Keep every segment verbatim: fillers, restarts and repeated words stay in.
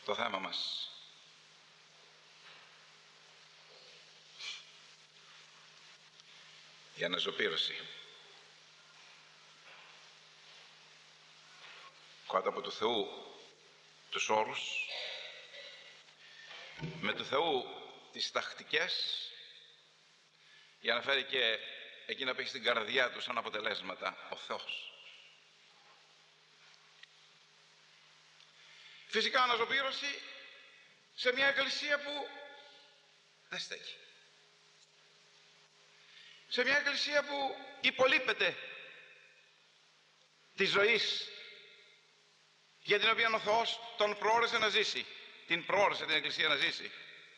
το θέμα μας. Η αναζωπήρωση. Κάτω από του Θεού τους όρους, με του Θεού τις τακτικές, για να φέρει και εκείνα που έχει στην καρδιά του σαν αποτελέσματα ο Θεός. Φυσικά αναζωπήρωση σε μια εκκλησία που δεν στέκει. Σε μια εκκλησία που υπολείπεται της ζωής για την οποία ο Θεός τον προώρεσε να ζήσει, την προώρεσε την εκκλησία να ζήσει,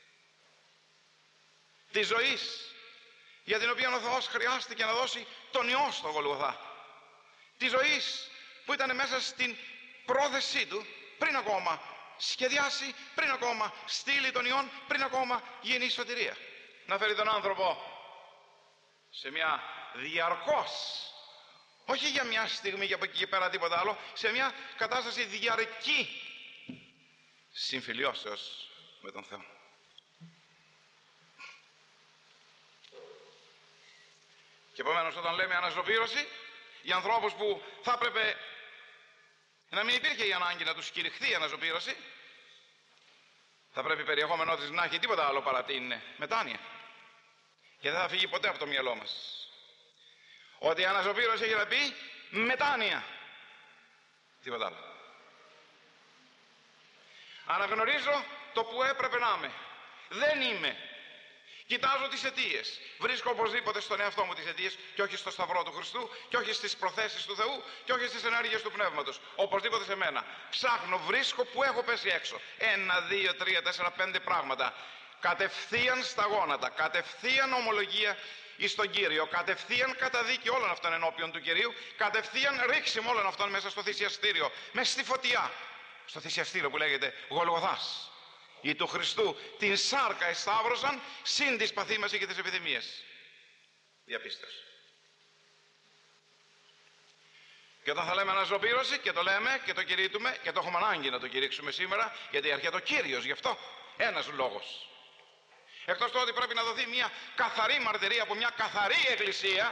της ζωής για την οποία ο Θεός χρειάστηκε να δώσει τον Υιό στο Γολγοθά, της ζωής που ήταν μέσα στην πρόθεσή του πριν ακόμα σχεδιάσει, πριν ακόμα στείλει τον Υιόν, πριν ακόμα γίνει η σωτηρία, να φέρει τον άνθρωπο σε μια διαρκώς, όχι για μια στιγμή και από εκεί και πέρα τίποτα άλλο, σε μια κατάσταση διαρκή συμφιλιώσεως με τον Θεό. Και επομένως όταν λέμε αναζωπήρωση, για ανθρώπους που θα έπρεπε να μην υπήρχε η ανάγκη να τους κηρυχθεί η αναζωπήρωση, θα πρέπει περιεχόμενό της να έχει τίποτα άλλο παρά την μετάνοια. Και δεν θα φύγει ποτέ από το μυαλό μας ότι η αναζωπήρωση έχει να πει μετάνοια, τίποτα άλλο. Αναγνωρίζω το που έπρεπε να είμαι, δεν είμαι, κοιτάζω τις αιτίες, βρίσκω οπωσδήποτε στον εαυτό μου τις αιτίες και όχι στο σταυρό του Χριστού και όχι στις προθέσεις του Θεού και όχι στις ενέργειες του Πνεύματος, οπωσδήποτε σε μένα. Ψάχνω, βρίσκω που έχω πέσει έξω, ένα, δύο, τρία, τέσσερα, πέντε πράγματα, κατευθείαν στα γόνατα, κατευθείαν ομολογία εις τον Κύριο, κατευθείαν καταδίκη όλων αυτών ενώπιον του Κυρίου, κατευθείαν ρίξιμο όλων αυτών μέσα στο θυσιαστήριο, μέσα στη φωτιά, στο θυσιαστήριο που λέγεται Γολγοθάς, ή του Χριστού την σάρκα εσταύρωσαν συν τις παθήμαση και τις επιθυμίες. Διαπίστωση. Και όταν θα λέμε αναζωπήρωση, και το λέμε και το κηρύττουμε και το έχουμε ανάγκη να το κηρύξουμε σήμερα, γιατί έρχεται ο Κύριος, γι' αυτό ένας λόγος. Εκτός του ότι πρέπει να δοθεί μια καθαρή μαρτυρία από μια καθαρή εκκλησία,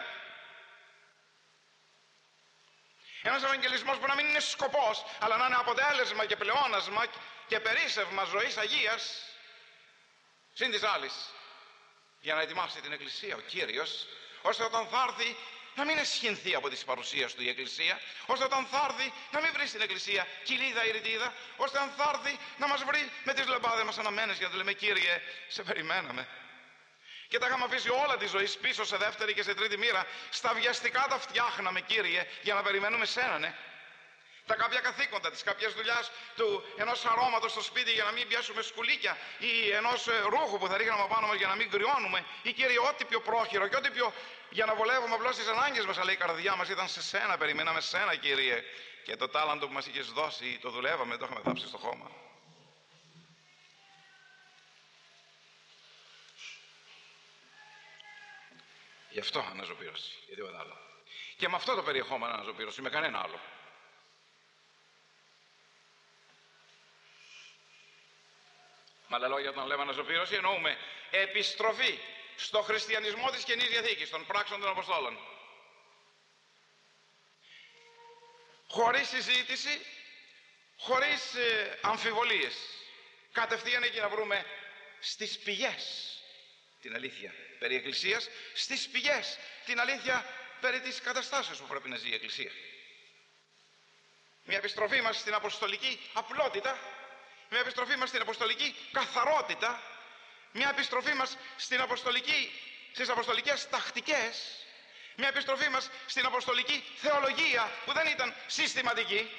ένας ευαγγελισμός που να μην είναι σκοπός, αλλά να είναι αποτέλεσμα και πλεόνασμα και περίσσευμα ζωής Αγίας, συν της άλλης, για να ετοιμάσει την εκκλησία ο Κύριος, ώστε όταν θα έρθει να μην εσχυνθεί από τις παρουσίες του η εκκλησία, ώστε όταν θα έρθει να μην βρει στην εκκλησία κοιλίδα ή ρητίδα, ώστε αν θα έρθει να μας βρει με τις λαμπάδες μας αναμένες για να του λέμε Κύριε, σε περιμέναμε. Και τα είχαμε αφήσει όλα τη ζωή πίσω σε δεύτερη και σε τρίτη μοίρα. Στα βιαστικά τα φτιάχναμε, Κύριε, για να περιμένουμε σένα, ναι. Τα κάποια καθήκοντα της, κάποιας δουλειάς του ενός αρώματος στο σπίτι για να μην πιάσουμε σκουλίκια, ή ενός ρούχου που θα ρίχναμε πάνω μας για να μην κρυώνουμε, ή Κύριε, ό,τι πιο πρόχειρο και ό,τι πιο για να βολεύουμε απλώς τις ανάγκες μας. Αλλά η καρδιά μας ήταν σε σένα, περιμέναμε σένα, Κύριε. Και το τάλαντο που μας είχες δώσει το δουλεύαμε, το είχαμε θάψει στο χώμα. Γι' αυτό αναζωπήρωση, γιατί τίποτα άλλο. Και με αυτό το περιεχόμενο αναζωπήρωση, με κανένα άλλο. Με άλλα λόγια, όταν λέμε αναζωπήρωση, εννοούμε επιστροφή στο χριστιανισμό της Καινής Διαθήκης, των πράξεων των Αποστόλων. Χωρίς συζήτηση, χωρίς ε, αμφιβολίες. Κατευθείαν εκεί να βρούμε στις πηγές την αλήθεια περί Εκκλησίας, στις πηγές την αλήθεια περί της καταστάσεως που πρέπει να ζει η Εκκλησία. Μια επιστροφή μας στην αποστολική απλότητα, μια επιστροφή μας στην αποστολική καθαρότητα, μια επιστροφή μας στην αποστολική, στις αποστολικές τακτικές, μια επιστροφή μας στην αποστολική θεολογία που δεν ήταν συστηματική,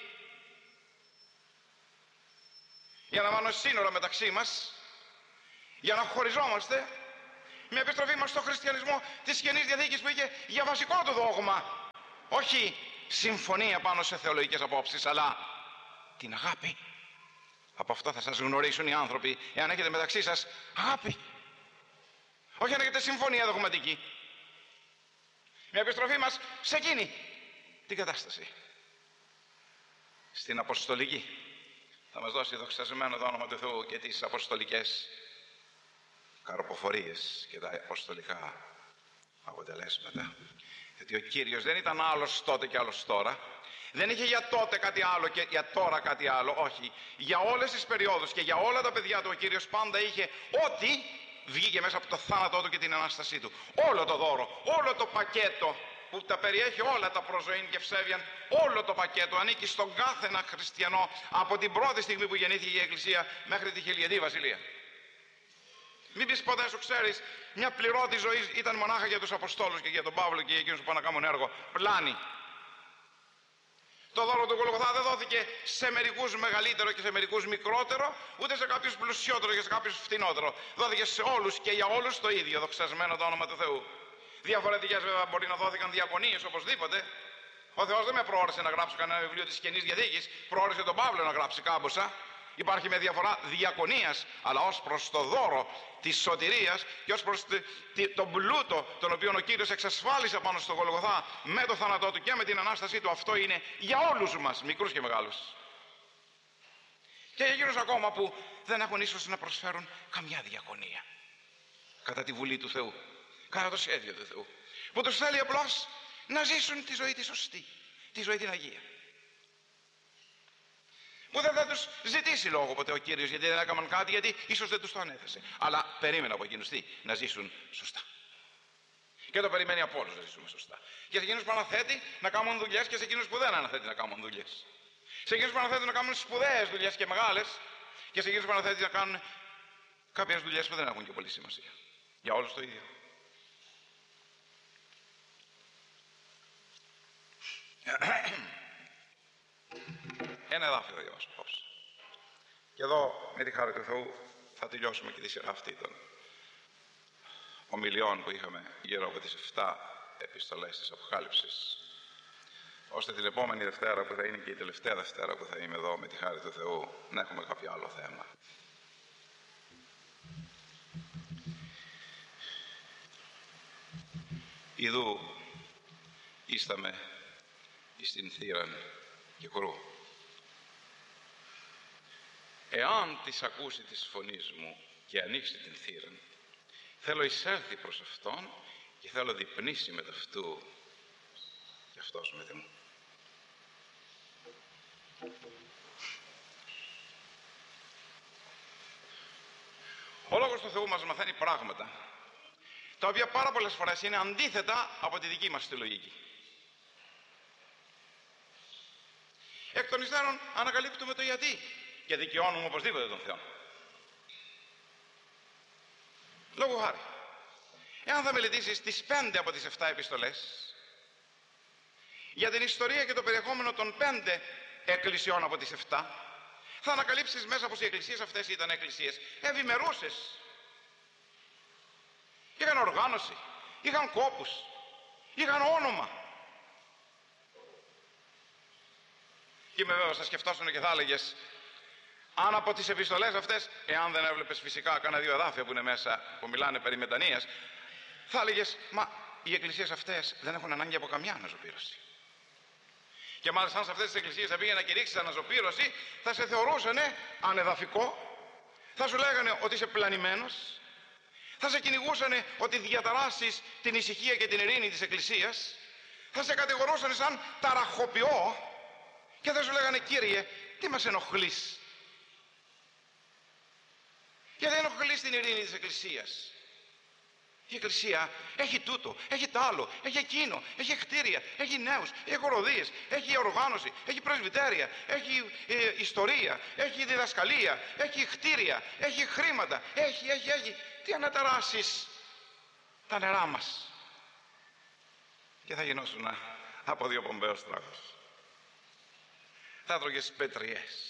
για να βάλουμε σύνορα μεταξύ μας, για να χωριζόμαστε. Μια επιστροφή μας στο χριστιανισμό της Καινής Διαθήκης που είχε για βασικό του δόγμα όχι συμφωνία πάνω σε θεολογικές απόψεις, αλλά την αγάπη. Από αυτό θα σας γνωρίσουν οι άνθρωποι, εάν έχετε μεταξύ σας αγάπη. Όχι αν έχετε συμφωνία δογματική. Μια επιστροφή μας σε εκείνη την κατάσταση, στην αποστολική. θα μας δώσει δοξασμένο το όνομα του Θεού και τις αποστολικές καρποφορίες και τα αποστολικά αποτελέσματα. Γιατί ο Κύριος δεν ήταν άλλος τότε και άλλος τώρα. Δεν είχε για τότε κάτι άλλο και για τώρα κάτι άλλο. Όχι. Για όλες τις περιόδους και για όλα τα παιδιά του ο Κύριος πάντα είχε ό,τι βγήκε μέσα από το θάνατό του και την Ανάστασή του. Όλο το δώρο, όλο το πακέτο που τα περιέχει όλα τα προζωήν και ευσέβιαν, όλο το πακέτο ανήκει στον κάθε ένα χριστιανό από την πρώτη στιγμή που γεννήθηκε η Εκκλησία μέχρι τη χιλιετή βασιλεία. Μην πεις ποτέ σου, ξέρεις, μια πληρώτη ζωή ήταν μονάχα για τους Αποστόλους και για τον Παύλο και για εκείνους που πάνε να κάνουν έργο. Πλάνη. Το δώρο του Γολγοθά δεν δόθηκε σε μερικούς μεγαλύτερο και σε μερικούς μικρότερο, ούτε σε κάποιους πλουσιότερο και σε κάποιους φτηνότερο. Δόθηκε σε όλους και για όλους το ίδιο, δοξασμένο το όνομα του Θεού. Διαφορετικές βέβαια μπορεί να δόθηκαν διακονίες οπωσδήποτε. Ο Θεός δεν με προώρησε να γράψω κανένα βιβλίο της Καινής Διαθήκης, προώρησε τον Παύλο να γράψει κάμποσα. Υπάρχει με διαφορά διακονίας, αλλά ως προς το δώρο της σωτηρίας και ως προς τον πλούτο τον οποίο ο Κύριος εξασφάλισε πάνω στο Γολγοθά με το θάνατό του και με την Ανάστασή του, αυτό είναι για όλους μας, μικρούς και μεγάλους. Και για εκείνους ακόμα που δεν έχουν ίσως να προσφέρουν καμιά διακονία κατά τη Βουλή του Θεού, κατά το σχέδιο του Θεού, που τους θέλει απλώς να ζήσουν τη ζωή τη σωστή, τη ζωή την Αγία, που δεν θα τους ζητήσει λόγο ποτέ ο Κύριος γιατί δεν έκαναν κάτι, γιατί ίσως δεν τους το ανέθεσε, αλλά περίμενε από εκείνους τι, να ζήσουν σωστά. Και το περιμένει από όλους να ζήσουμε σωστά. Και σε εκείνους που αναθέτει να κάνουν δουλειές και σε εκείνους που δεν αναθέτει να κάνουν δουλειές. Σε εκείνους που αναθέτει να κάνουν σπουδαίες δουλειές και μεγάλες, και σε εκείνους που αναθέτει να κάνουν κάποιες δουλειές που δεν έχουν και πολύ σημασία. Για όλους το ίδιο. Ένα εδάφιο θα διαβάσω απόψε. Και εδώ με τη χάρη του Θεού θα τελειώσουμε και τη σειρά αυτή των ομιλιών που είχαμε γύρω από τις εφτά επιστολές της Αποκάλυψης, ώστε την επόμενη Δευτέρα, που θα είναι και η τελευταία Δευτέρα που θα είμαι εδώ με τη χάρη του Θεού, να έχουμε κάποιο άλλο θέμα. Ιδούίσταμε εις την θύραν και κρού. Εάν της ακούσει της φωνής μου και ανοίξει την θύραν, θέλω εισέλθει προς Αυτόν και θέλω διπνήσει με ταυτού και Αυτός με μου. Ο Λόγος του Θεού μας μαθαίνει πράγματα τα οποία πάρα πολλές φορές είναι αντίθετα από τη δική μας τη λογική. Εκ των υστέρων ανακαλύπτουμε το γιατί και δικαιώνουμε οπωσδήποτε τον Θεό. Λόγω χάρη, εάν θα μελετήσεις τις πέντε από τις εφτά επιστολές για την ιστορία και το περιεχόμενο των πέντε εκκλησιών από τις εφτά, θα ανακαλύψεις μέσα πως οι εκκλησίες αυτές ήταν εκκλησίες ευημερούσες. Είχαν οργάνωση, είχαν κόπους, είχαν όνομα. Και είμαι βέβαιος θα σκεφτόσουν και θα έλεγες, αν από τις επιστολές αυτές, εάν δεν έβλεπες φυσικά κάνα δύο εδάφια που είναι μέσα, που μιλάνε περί μετανοίας, θα έλεγες, μα οι εκκλησίες αυτές δεν έχουν ανάγκη από καμιά αναζωπήρωση. Και μάλιστα αν σε αυτές τις εκκλησίες θα πήγε να κηρύξεις αναζωπήρωση, θα σε θεωρούσανε ανεδαφικό, θα σου λέγανε ότι είσαι πλανημένος, θα σε κυνηγούσανε ότι διαταράσεις την ησυχία και την ειρήνη της εκκλησίας, θα σε κατηγορούσανε σαν ταραχοποιό και θα σου λέγανε, Κύριε, τι μας ενοχλείς? Γιατί ενοχλείς την ειρήνη της εκκλησίας? Η εκκλησία έχει τούτο, έχει τ' άλλο, έχει εκείνο, έχει κτίρια, έχει νέους, έχει χοροδίες, έχει οργάνωση, έχει πρεσβυτέρια, έχει ε, ιστορία, έχει διδασκαλία, έχει κτίρια, έχει χρήματα, έχει, έχει, έχει. Τι αναταράσεις τα νερά μας? Και θα γινώσουν από δύο πομπαίος τράγος. Θα τρώγες πετριές.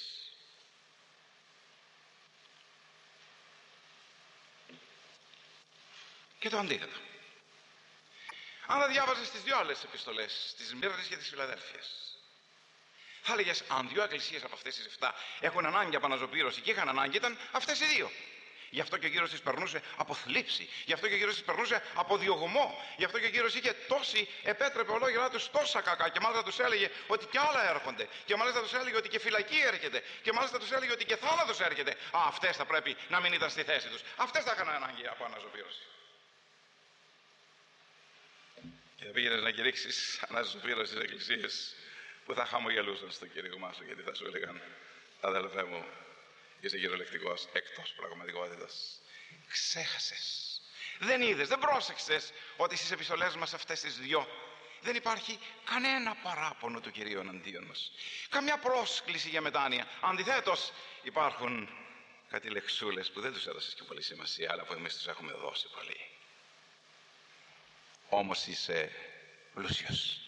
Και το αντίθετο. Αν δεν διάβαζες τις δύο άλλες επιστολές, της Σμύρνης και της Φιλαδέλφειας, θα έλεγες, αν δύο εκκλησίες από αυτές τις εφτά έχουν ανάγκη από αναζωπήρωση και είχαν ανάγκη, ήταν αυτές οι δύο. Γι' αυτό και ο Κύριος τις περνούσε από θλίψη. Γι' αυτό και ο Κύριος τις περνούσε από διωγμό. Γι' αυτό και ο Κύριος είχε τόση, επέτρεπε ολόγερά τους τόσα κακά. Και μάλιστα τους έλεγε ότι κι άλλα έρχονται. Και μάλιστα τους έλεγε ότι και φυλακή έρχεται. Και μάλιστα τους έλεγε ότι και θάνατος έρχεται. Α, αυτές θα πρέπει να μην ήταν στη θέση τους. Αυτές θα είχαν ανάγκη από αναζωπήρωση. Και θα πήγαινες να κηρύξεις αναζωπήρωση στις εκκλησίες που θα χαμογελούσαν στον κήρυγμά σου, γιατί θα σου έλεγαν, αδελφέ μου, είσαι κυριολεκτικός εκτός πραγματικότητας. Ξέχασες. Δεν είδες, δεν πρόσεξες ότι στις επιστολές μας αυτές τις δυο δεν υπάρχει κανένα παράπονο του Κυρίου εναντίον μας. Καμιά πρόσκληση για μετάνοια. Αντιθέτως, υπάρχουν κάτι λεξούλες που δεν τους έδωσες και πολύ σημασία, αλλά που εμείς τους έχουμε δώσει πολύ. Όμως είσαι πλούσιος.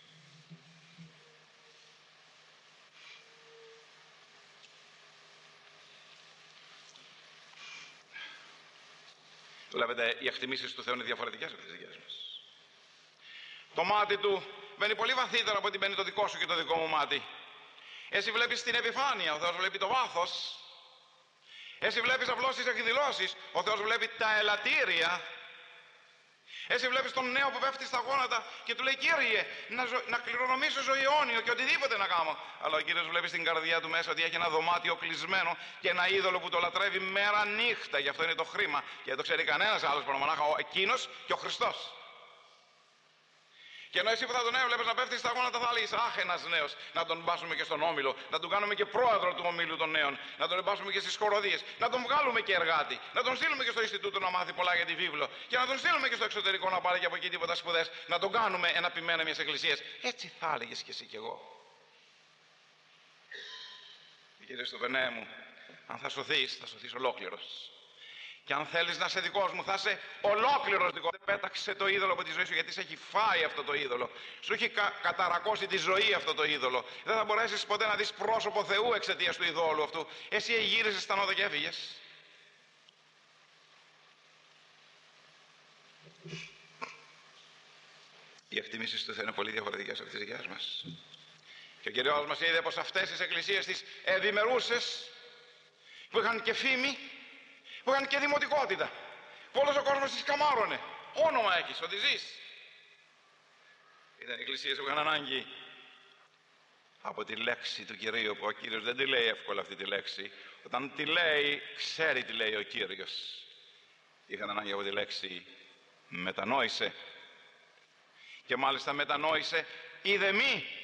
Βλέπετε, οι εκτιμήσεις του Θεού είναι διαφορετικές από τις δικές μας. Το μάτι του μπαίνει πολύ βαθύτερα από ότι μπαίνει το δικό σου και το δικό μου μάτι. Εσύ βλέπεις την επιφάνεια, ο Θεός βλέπει το βάθος. Εσύ βλέπεις απλώς τις εκδηλώσεις, ο Θεός βλέπει τα ελαττήρια. Εσύ βλέπεις τον νέο που πέφτει στα γόνατα και του λέει, Κύριε, να, ζω... να κληρονομήσω ζωή αιώνιο και οτιδήποτε να κάνω. Αλλά ο Κύριος βλέπει στην καρδιά του μέσα ότι έχει ένα δωμάτιο κλεισμένο και ένα είδωλο που το λατρεύει μέρα νύχτα. Γι' αυτό είναι το χρήμα. Και δεν το ξέρει κανένας άλλος παρά μονάχα εκείνος και ο Χριστός. Και ενώ εσύ που θα τον έβλεπες να πέφτει στα γόνατα, θα έλεγες, αχ, ένας νέος, να τον μπάσουμε και στον όμιλο, να τον κάνουμε και πρόεδρο του ομίλου των νέων, να τον μπάσουμε και στις χοροδίες, να τον βγάλουμε και εργάτη, να τον στείλουμε και στο Ινστιτούτο να μάθει πολλά για τη βίβλο, και να τον στείλουμε και στο εξωτερικό να πάρει και από εκεί τίποτα σπουδές, να τον κάνουμε ένα ποιμένα μιας εκκλησίας. Έτσι θα έλεγες και εσύ κι εγώ. Κύριε στο Βενέ μου, αν θα σωθείς, θα σωθείς ολόκληρος. Και αν θέλεις να είσαι δικός μου, θα είσαι ολόκληρος δικός. Δεν πέταξε το είδωλο από τη ζωή σου, γιατί σε έχει φάει αυτό το είδωλο. Σου έχει κα, καταρακώσει τη ζωή αυτό το είδωλο. Δεν θα μπορέσεις ποτέ να δεις πρόσωπο Θεού εξαιτίας του ειδώλου αυτού. Εσύ γύρισες στα νόδα και έφυγες. Οι εκτιμήσεις του Θεού είναι πολύ διαφορετικές από τις δικές μας. Και ο Κύριος μας είδε πως αυτές τις εκκλησίες τις ευημερούσες, που είχαν και φήμη, που είχαν και δημοτικότητα, που όλος ο κόσμος τις καμάρωνε. Όνομα έχεις, ότι ζεις. Ήταν οι εκκλησίες που είχαν ανάγκη από τη λέξη του Κυρίου, που ο Κύριος δεν τη λέει εύκολα αυτή τη λέξη. Όταν τη λέει, ξέρει τι λέει ο Κύριος. Είχαν ανάγκη από τη λέξη μετανόησε. Και μάλιστα μετανόησε είδε μη.